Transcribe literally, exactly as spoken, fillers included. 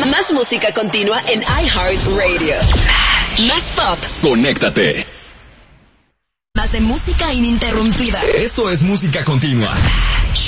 Más música continua en iHeartRadio. Más pop. Conéctate. Más de música ininterrumpida. Esto es música continua.